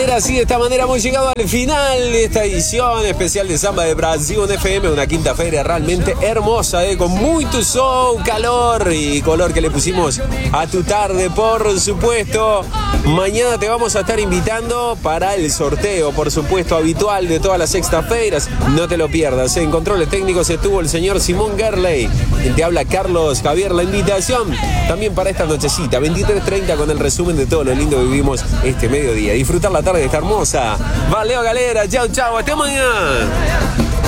Ahora sí, de esta manera hemos llegado al final de esta edición especial de Samba de Brasil FM, una quinta feria realmente hermosa, con mucho show, calor y color que le pusimos a tu tarde, por supuesto. Mañana te vamos a estar invitando para el sorteo, por supuesto, habitual de todas las sextafeiras. No te lo pierdas. En controles técnicos estuvo el señor Simón Gerley. Te habla Carlos Javier. La invitación también para esta nochecita, 23:30, con el resumen de todo lo lindo que vivimos este mediodía. Disfrutar la tarde, está hermosa. Valeu, galera. Chau, chau. Hasta mañana.